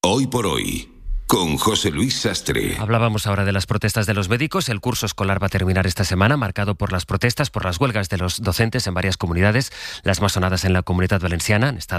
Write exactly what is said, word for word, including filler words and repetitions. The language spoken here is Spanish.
Hoy por hoy, con José Luis Sastre. Hablábamos ahora de las protestas de los médicos. El curso escolar va a terminar esta semana, marcado por las protestas, por las huelgas de los docentes en varias comunidades. Las más sonadas en la Comunidad Valenciana han estado